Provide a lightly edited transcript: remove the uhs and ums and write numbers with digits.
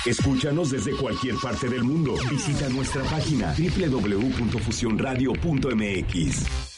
Escúchanos desde cualquier parte del mundo. Visita nuestra página www.fusionradio.mx.